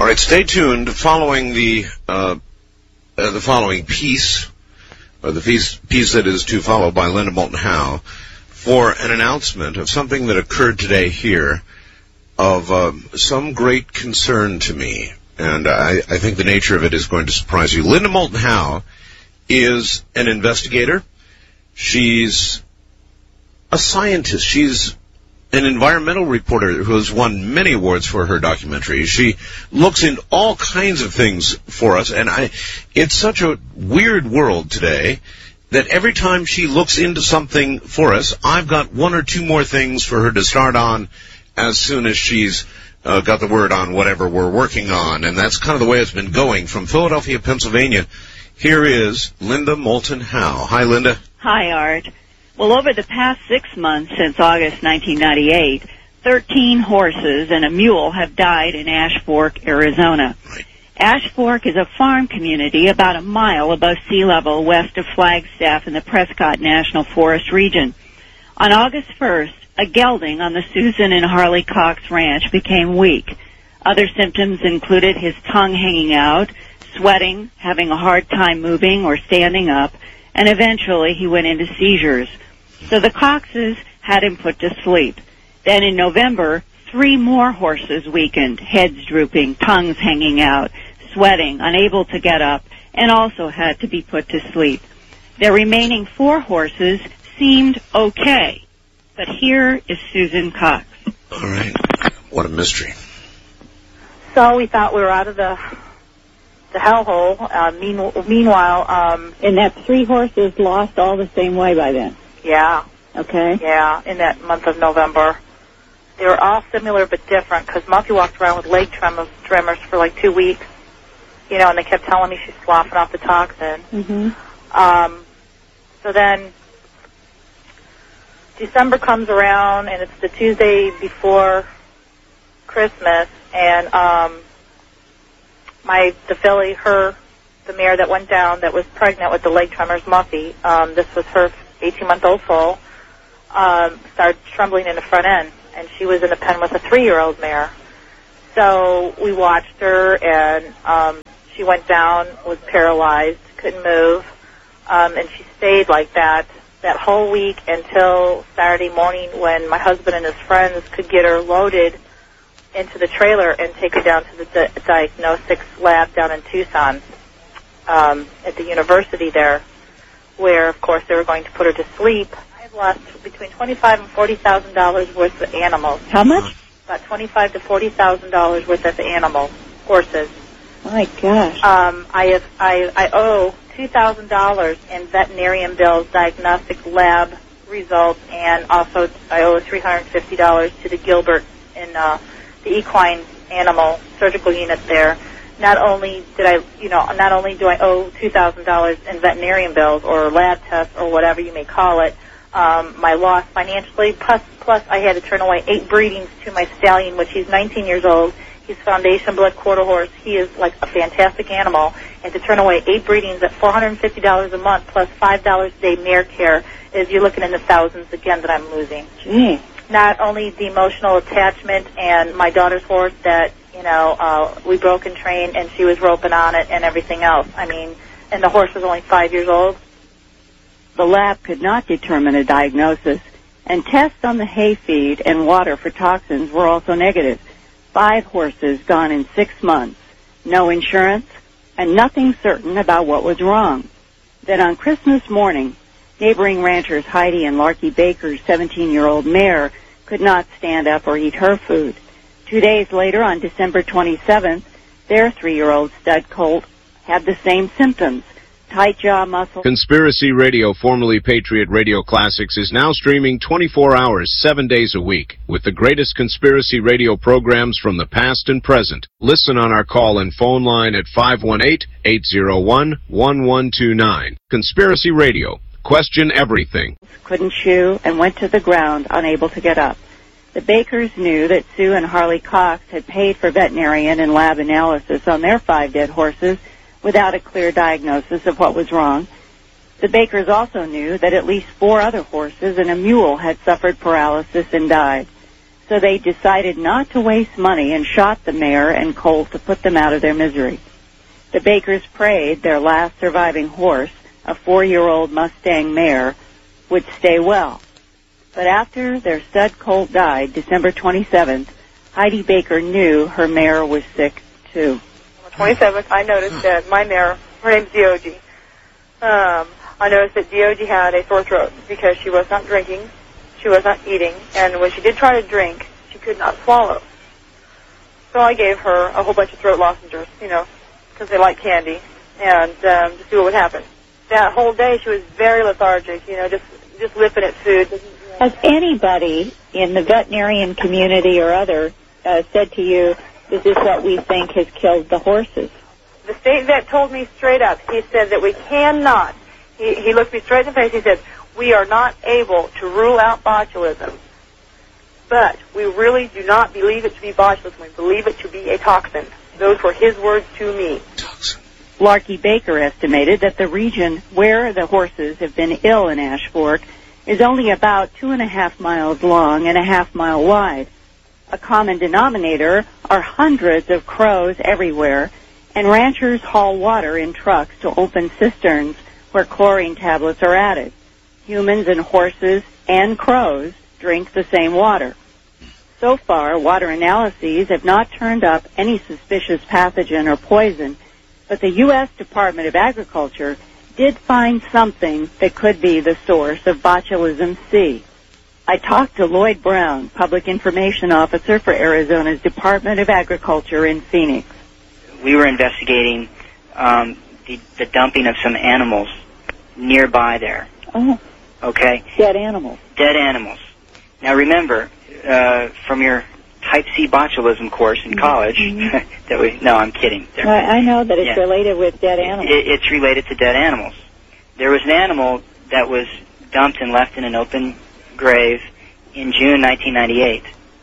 right, stay tuned. Following the following piece, or the piece that is to follow by Linda Moulton Howe, for an announcement of something that occurred today here of some great concern to me, and I think the nature of it is going to surprise you. Linda Moulton Howe is an investigator. She's a scientist. She's an environmental reporter who has won many awards for her documentary. She looks into all kinds of things for us, and it's such a weird world today that every time she looks into something for us, I've got one or two more things for her to start on as soon as she's got the word on whatever we're working on, and that's kind of the way it's been going. From Philadelphia, Pennsylvania, here is Linda Moulton Howe. Hi, Linda. Hi, Art. Well, over the past 6 months since August 1998, 13 horses and a mule have died in Ash Fork, Arizona. Right. Ash Fork is a farm community about a mile above sea level west of Flagstaff in the Prescott National Forest region. On August 1st, a gelding on the Susan and Harley Cox Ranch became weak. Other symptoms included his tongue hanging out, sweating, having a hard time moving or standing up, and eventually he went into seizures. So the Coxes had him put to sleep. Then in November, 3 more horses weakened, heads drooping, tongues hanging out, sweating, unable to get up, and also had to be put to sleep. The remaining 4 horses seemed okay. But here is Susan Cox. All right. What a mystery. So we thought we were out of the hellhole. Meanwhile, And that 3 horses lost all the same way by then. yeah, Okay? yeah, in that month of November. They were all similar but different because Muffy walked around with leg tremors for like 2 weeks, and they kept telling me she's sloughing off the toxin. Mm-hmm. So then December comes around, and it's the Tuesday before Christmas, and the filly, the mare that went down that was pregnant with the leg tremors, Muffy, this was her 18-month-old foal, started trembling in the front end, and she was in a pen with a 3-year-old mare. So we watched her, and she went down, was paralyzed, couldn't move, and she stayed like that whole week until Saturday morning when my husband and his friends could get her loaded into the trailer and take her down to the diagnostics lab down in Tucson at the university there, where, of course, they were going to put her to sleep. I've lost between $25,000 and $40,000 worth of animals. How much? About $25,000 to $40,000 worth of animals, horses. My gosh. I owe $2,000 in veterinarian bills, diagnostic lab results, and also I owe $350 to the Gilbert in the equine animal surgical unit there. Not only do I owe $2,000 in veterinarian bills or lab tests or whatever you may call it, my loss financially, plus I had to turn away 8 breedings to my stallion, which he's 19 years old. He's foundation blood quarter horse. He is like a fantastic animal. And to turn away 8 breedings at $450 a month plus $5 a day mare care is you're looking in the thousands again that I'm losing. Gee. Not only the emotional attachment and my daughter's horse that, we broke and trained and she was roping on it and everything else. I mean, and the horse was only 5 years old. The lab could not determine a diagnosis, and tests on the hay feed and water for toxins were also negative. 5 horses gone in 6 months, no insurance, and nothing certain about what was wrong. Then on Christmas morning, neighboring ranchers Heidi and Larky Baker's 17-year-old mare could not stand up or eat her food. 2 days later, on December 27th, their 3-year-old stud colt had the same symptoms. Tight jaw muscle. Conspiracy Radio, formerly Patriot Radio Classics, is now streaming 24 hours, 7 days a week, with the greatest conspiracy radio programs from the past and present. Listen on our call-in phone line at 518-801-1129. Conspiracy Radio. Question everything. Couldn't chew and went to the ground, unable to get up. The Bakers knew that Sue and Harley Cox had paid for veterinarian and lab analysis on their 5 dead horses without a clear diagnosis of what was wrong. The Bakers also knew that at least 4 other horses and a mule had suffered paralysis and died. So they decided not to waste money and shot the mare and colt to put them out of their misery. The Bakers prayed their last surviving horse, a 4-year-old Mustang mare, would stay well. But after their stud colt died, December 27th, Heidi Baker knew her mare was sick, too. On the 27th, I noticed that my mare, her name's Diogi, I noticed that Diogi had a sore throat because she was not drinking, she was not eating, and when she did try to drink, she could not swallow. So I gave her a whole bunch of throat lozenges, because they like candy, and to see what would happen. That whole day, she was very lethargic, just lipping at food. Has anybody in the veterinarian community or other said to you, this is what we think has killed the horses? The state vet told me straight up, he said that we cannot, he looked me straight in the face, he said, we are not able to rule out botulism, but we really do not believe it to be botulism. We believe it to be a toxin. Those were his words to me. Toxin. Larky Baker estimated that the region where the horses have been ill in Ash Fork is only about 2.5 miles long and a half-mile wide. A common denominator are hundreds of crows everywhere, and ranchers haul water in trucks to open cisterns where chlorine tablets are added. Humans and horses and crows drink the same water. So far, water analyses have not turned up any suspicious pathogen or poison, but the U.S. Department of Agriculture did find something that could be the source of botulism C. I talked to Lloyd Brown, Public Information Officer for Arizona's Department of Agriculture in Phoenix. We were investigating the dumping of some animals nearby there. Oh. Okay? Dead animals. Dead animals. Now remember, from your Type C botulism course in college, no, I'm kidding. I know that it's related with dead animals. It's related to dead animals. There was an animal that was dumped and left in an open grave in June 1998.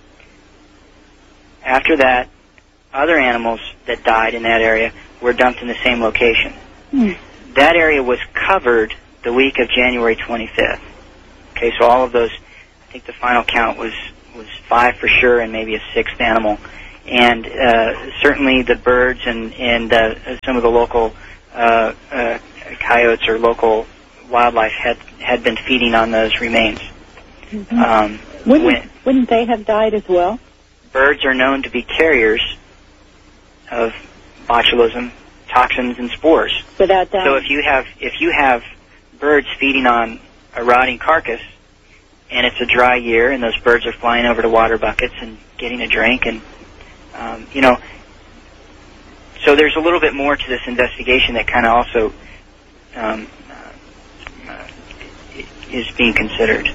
After that, other animals that died in that area were dumped in the same location. That area was covered the week of January 25th. Okay, so all of those, I think the final count was 5 for sure and maybe a 6th animal. And certainly the birds and some of the local coyotes or local wildlife had been feeding on those remains. Wouldn't they have died as well? Birds are known to be carriers of botulism, toxins, and spores. Without doubt. So if you have birds feeding on a rotting carcass, and it's a dry year, and those birds are flying over to water buckets and getting a drink, and so there's a little bit more to this investigation that kind of also is being considered.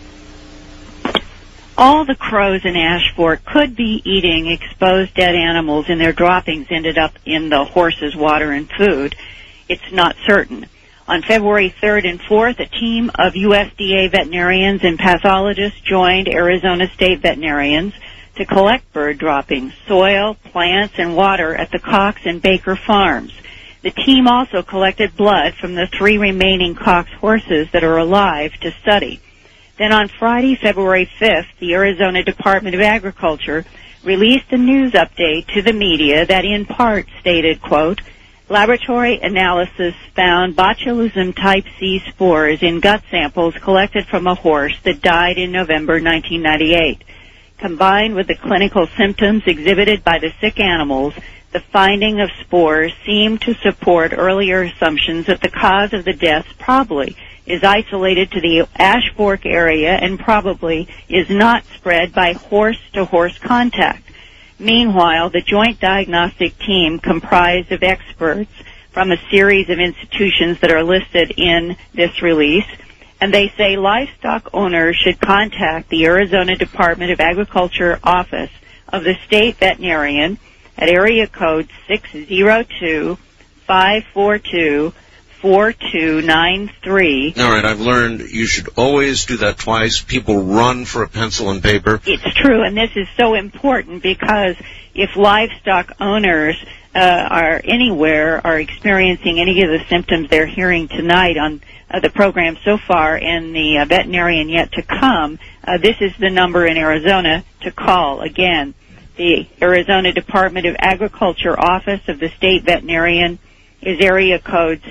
All the crows in Ash Fork could be eating exposed dead animals, and their droppings ended up in the horses' water and food. It's not certain. On February 3rd and 4th, a team of USDA veterinarians and pathologists joined Arizona State veterinarians to collect bird droppings, soil, plants, and water at the Cox and Baker farms. The team also collected blood from the 3 remaining Cox horses that are alive to study. Then on Friday, February 5th, the Arizona Department of Agriculture released a news update to the media that in part stated, quote, laboratory analysis found botulism type C spores in gut samples collected from a horse that died in November 1998. Combined with the clinical symptoms exhibited by the sick animals, the finding of spores seemed to support earlier assumptions that the cause of the deaths probably is isolated to the Ash Fork area and probably is not spread by horse-to-horse contact. Meanwhile, the joint diagnostic team comprised of experts from a series of institutions that are listed in this release, and they say livestock owners should contact the Arizona Department of Agriculture office of the state veterinarian at area code 602-542-5655 4293. All right, I've learned you should always do that twice. People run for a pencil and paper. It's true, and this is so important because if livestock owners are experiencing any of the symptoms they're hearing tonight on the program so far and the veterinarian yet to come, this is the number in Arizona to call. Again, the Arizona Department of Agriculture Office of the State Veterinarian is area code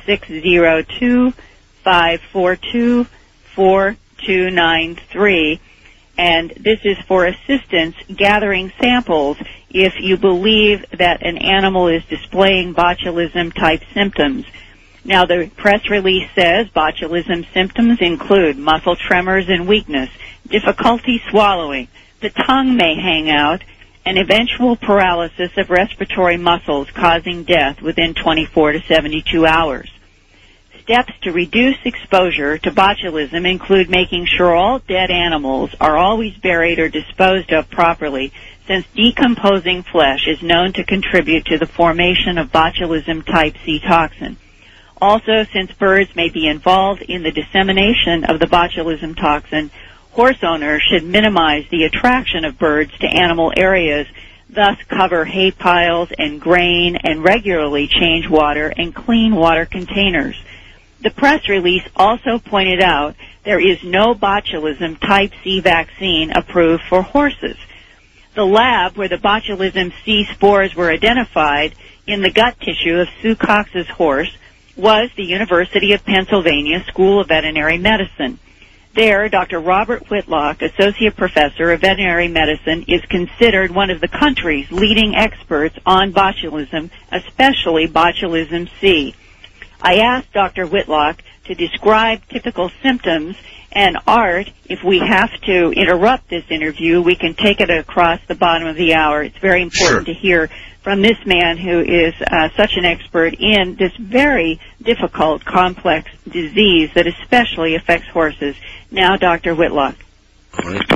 602-542-4293. And this is for assistance gathering samples if you believe that an animal is displaying botulism-type symptoms. Now, the press release says botulism symptoms include muscle tremors and weakness, difficulty swallowing, the tongue may hang out, and eventual paralysis of respiratory muscles causing death within 24 to 72 hours. Steps to reduce exposure to botulism include making sure all dead animals are always buried or disposed of properly, since decomposing flesh is known to contribute to the formation of botulism type C toxin. Also, since birds may be involved in the dissemination of the botulism toxin, horse owners should minimize the attraction of birds to animal areas, thus cover hay piles and grain and regularly change water and clean water containers. The press release also pointed out there is no botulism type C vaccine approved for horses. The lab where the botulism C spores were identified in the gut tissue of Sue Cox's horse was the University of Pennsylvania School of Veterinary Medicine. There, Dr. Robert Whitlock, Associate Professor of Veterinary Medicine, is considered one of the country's leading experts on botulism, especially botulism C. I asked Dr. Whitlock to describe typical symptoms, and Art, if we have to interrupt this interview, we can take it across the bottom of the hour. It's very important to hear from this man who is such an expert in this very difficult, complex disease that especially affects horses. Now, Dr. Whitlock. All right.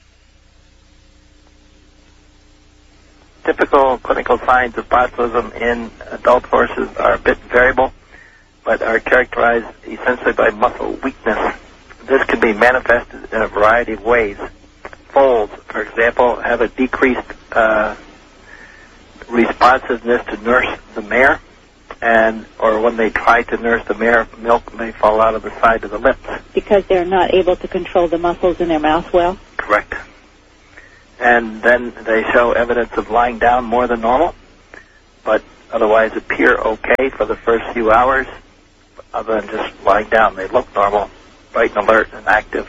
Typical clinical signs of botulism in adult horses are a bit variable, but are characterized essentially by muscle weakness. This can be manifested in a variety of ways. Foals, for example, have a decreased responsiveness to nurse the mare, or when they try to nurse the mare, milk may fall out of the side of the lips. Because they're not able to control the muscles in their mouth well? Correct. And then they show evidence of lying down more than normal, but otherwise appear okay for the first few hours. Other than just lying down, they look normal, bright and alert and active.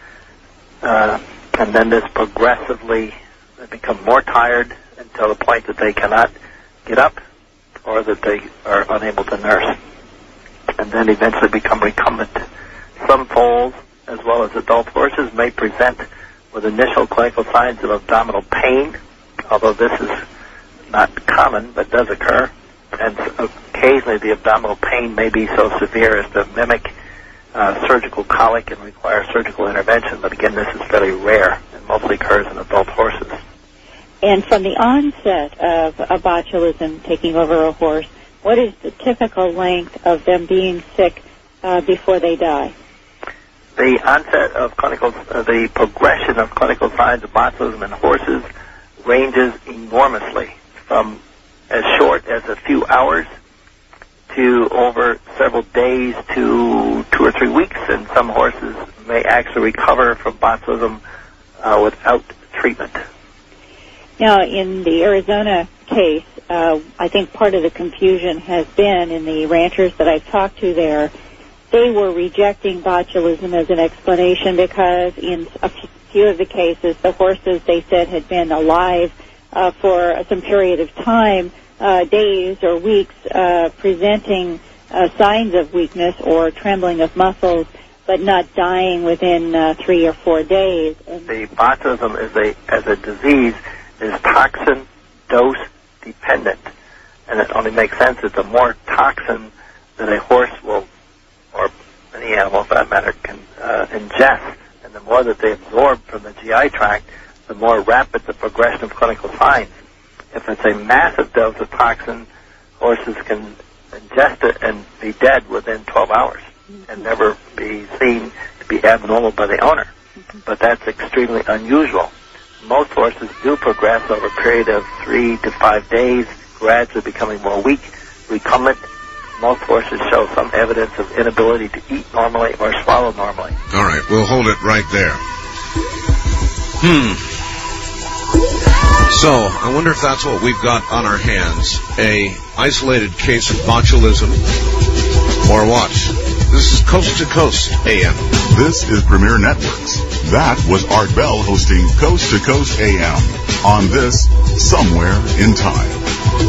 And then this progressively, they become more tired until the point that they cannot get up or that they are unable to nurse, and then eventually become recumbent. Some foals, as well as adult horses, may present with initial clinical signs of abdominal pain, although this is not common but does occur. And occasionally the abdominal pain may be so severe as to mimic surgical colic and require surgical intervention. But again, this is fairly rare and mostly occurs in adult horses. And from the onset of a botulism taking over a horse, what is the typical length of them being sick before they die? The onset of the progression of clinical signs of botulism in horses ranges enormously, from as short as a few hours to over several days to 2 or 3 weeks, and some horses may actually recover from botulism without treatment. Now, in the Arizona case, I think part of the confusion has been in the ranchers that I've talked to there, they were rejecting botulism as an explanation because in a few of the cases, the horses, they said, had been alive for some period of time, days or weeks, presenting signs of weakness or trembling of muscles, but not dying within 3 or 4 days. The botulism as a disease is toxin dose dependent, and it only makes sense that the more toxin that a horse will, or any animal for that matter, can ingest, and the more that they absorb from the GI tract, the more rapid the progression of clinical signs. If it's a massive dose of toxin, horses can ingest it and be dead within 12 hours and never be seen to be abnormal by the owner. But that's extremely unusual. Most horses do progress over a period of 3 to 5 days, gradually becoming more weak, recumbent. Most horses show some evidence of inability to eat normally or swallow normally. All right, we'll hold it right there. So, I wonder if that's what we've got on our hands, a isolated case of botulism, or what? This is Coast to Coast AM. This is Premier Networks. That was Art Bell hosting Coast to Coast AM on this Somewhere in Time.